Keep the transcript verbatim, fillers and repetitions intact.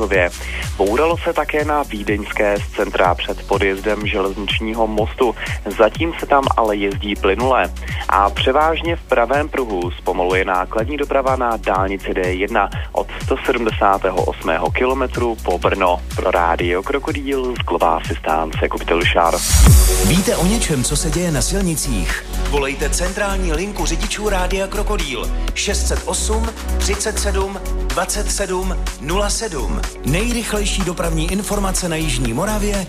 Karamazově. Bouralo se také na vídeňské z centra před podjezdem železničního mostu. Zatím se tam ale jezdí plynule. A převážně v pravém pruhu zpomaluje nákladní doprava na dálnici D jedna od sto sedmdesátého osmého kilometru po Brno. Pro rádio Krokodýl z Globásy stánce Kopitelšár. Víte o něčem, co se děje na silnicích? Volejte centrální linku řidičů rádia Krokodýl šest set osm třicet sedm dvacet sedm nula sedm. Nejrychlejší dopravní informace na jižní Moravě